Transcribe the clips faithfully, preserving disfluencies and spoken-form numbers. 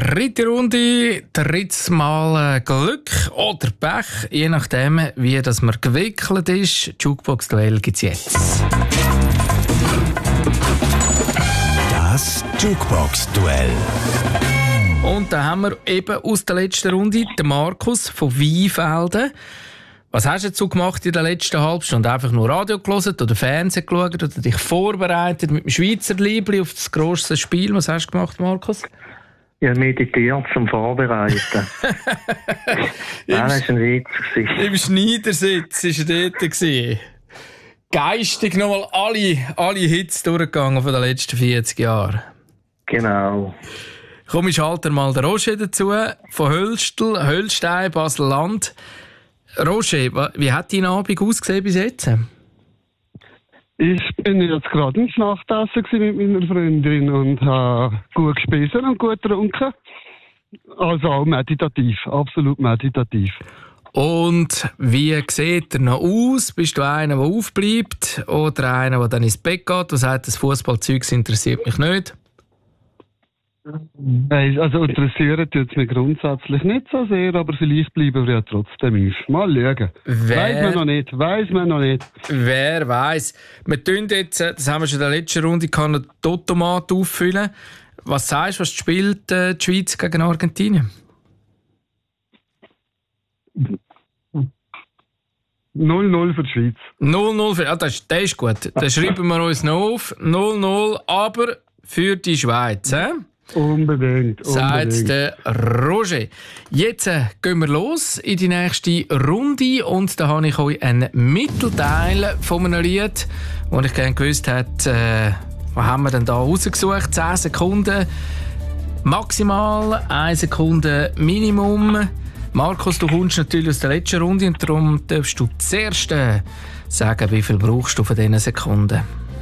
Dritte Runde, drittes Mal Glück oder Pech, je nachdem, wie das man gewickelt ist. Jukebox-Duell gibt es jetzt. Das Jukebox-Duell. Und da haben wir eben aus der letzten Runde den Markus von Weinfelden. Was hast du dazu gemacht in der letzten halben Stunde? Einfach nur Radio gehört oder Fernsehen geschaut oder dich vorbereitet mit dem Schweizer Liebli auf das grosse Spiel? Was hast du gemacht, Markus? Ja, meditiert zum Vorbereiten. Nein, das war ein Witz. Im Schneidersitz war er dort. Geistig nochmal alle, alle Hits durchgegangen von den letzten vierzig Jahren. Genau. Komm, ich schalte mal den Roger dazu, von Hölstel, Hölstein, Basel-Land. Roger, wie hat dein Abend ausgesehen bis jetzt? Ich bin jetzt gerade ins Nachtessen mit meiner Freundin und habe gut gespissen und gut getrunken. Also auch meditativ, absolut meditativ. Und wie sieht er noch aus? Bist du einer, der aufbleibt oder einer, der dann ins Bett geht, der sagt, das Fußballzeug interessiert mich nicht? Also interessiert jetzt mich grundsätzlich nicht so sehr, aber vielleicht bleiben wir ja trotzdem auf. Mal schauen. Wer, weiss man noch nicht, weiss man noch nicht. Wer weiss. Wir tun jetzt, das haben wir schon in der letzten Runde, kann den Automat auffüllen. Was sagst du, was spielt äh, die Schweiz gegen Argentinien? null null für die Schweiz. null null für, ah, das, ist, das ist gut. Das schreiben wir uns noch auf. null null, aber für die Schweiz. Äh? Unbedingt, sagt der Roger. Jetzt äh, gehen wir los in die nächste Runde und da habe ich euch einen Mittelteil von einem Lied, wo ich gerne gewusst hätte, äh, was haben wir denn da rausgesucht? zehn Sekunden maximal, eine Sekunde Minimum. Markus, du kommst natürlich aus der letzten Runde und darum darfst du zuerst äh, sagen, wie viel brauchst du von diesen Sekunden?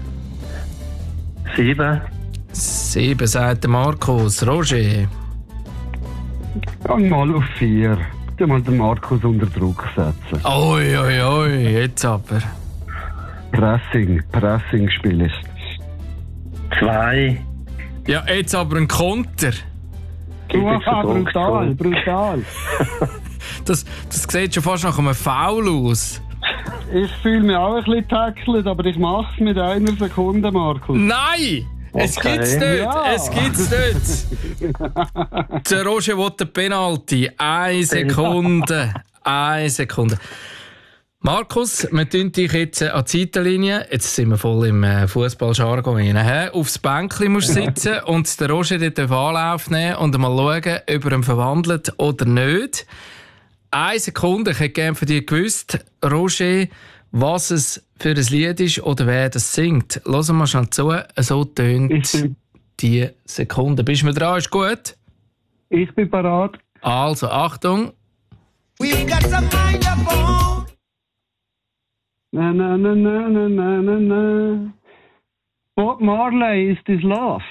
Sieben. Sieben, sagt der Markus. Roger? Gang mal auf vier. Tu mal den Markus unter Druck setzen. Oi, oi, oi, jetzt aber. Pressing, Pressing spielst. Zwei. Ja, jetzt aber ein Konter. Du hast brutal, brutal. das, das sieht schon fast nach einem Foul aus. Ich fühle mich auch ein bisschen tackelt, aber ich mache es mit einer Sekunde, Markus. Nein! Es okay. gibt's nicht! Ja. Es gibt's nicht! Der Roger will den Penalty. Eine Sekunde. Eine Sekunde. Markus, wir tun dich jetzt an die Seitenlinie. Jetzt sind wir voll im Fußballjargon rein. Aufs Bänkchen musst du sitzen und der Roger darf Anlauf nehmen und mal schauen, ob er ihn verwandelt oder nicht. Eine Sekunde. Ich hätte gerne von dir gewusst, Roger, was es für ein Lied ist oder wer das singt. Hören wir mal schnell zu. So tönt die Sekunde. Bist du mir dran? Ist gut? Ich bin parat. Also, Achtung. We got some mind upon. Na, na, na, na, na, na, na, na. Bob Marley, Is This Love?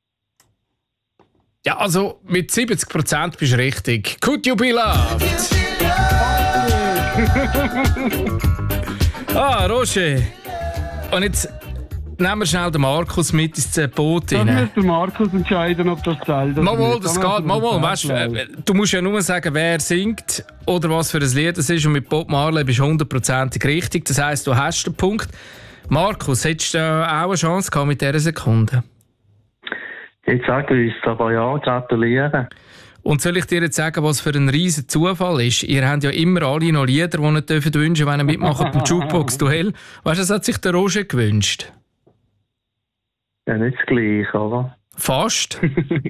Ja, also mit siebzig Prozent bist du richtig. Could you be loved? Ah, Roger. Und jetzt nehmen wir schnell den Markus mit ins Boot Dann rein. muss der Markus entscheiden, ob das zählt. Mal, mal, das geht. Mal, mal. Weißt, du musst ja nur sagen, wer singt oder was für ein Lied es ist. Und mit Bob Marley bist du hundertprozentig richtig. Das heisst, du hast den Punkt. Markus, hättest du auch eine Chance gehabt mit dieser Sekunde? Jetzt sage ich es, aber ja, gratulieren. Und soll ich dir jetzt sagen, was für ein riesen Zufall ist? Ihr habt ja immer alle noch Lieder, die ihr dürft wünschen, wenn ihr mitmacht beim Jukebox-Duell. Weißt du, das hat sich der Roger gewünscht. Ja, nicht das Gleiche, oder? Fast.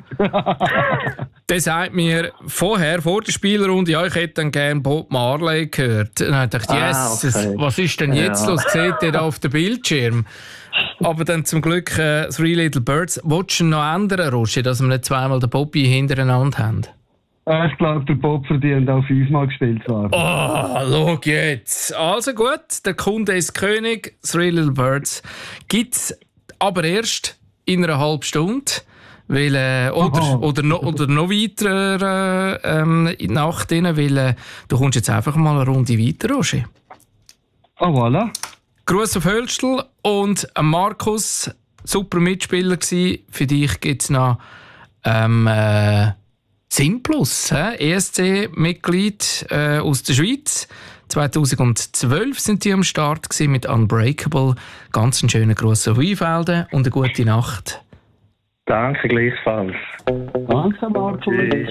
Der sagt mir vorher, vor der Spielrunde, ja, ich hätte dann gerne Bob Marley gehört. Dann habe ich gedacht, yes, ah, okay. was ist denn jetzt ja. los? Seht ihr da auf dem Bildschirm? Aber dann zum Glück äh, Three Little Birds. Wolltest du noch ändern, Roger, dass wir nicht zweimal den Bobby hintereinander haben? Ich glaube, der Bob verdient auch fünfmal gespielt zu werden. Oh, schau jetzt. Also gut, der Kunde ist König. Three Little Birds gibt es aber erst in einer halben Stunde. Weil, äh, oder, oder, no, oder noch weiter äh, ähm, in die Nacht rein, weil äh, du kommst jetzt einfach mal eine Runde weiter, Roger. Ah, voilà. Gruß auf Hölstel und Markus, super Mitspieler gsi. Für dich gibt es noch ähm, äh, Zimplus, E S C-Mitglied äh, aus der Schweiz. zweitausendzwölf sind die am Start gewesen mit Unbreakable. Ganz einen schönen Gruß auf Weinfelden und eine gute Nacht. Danke gleichfalls. Danke, Marco.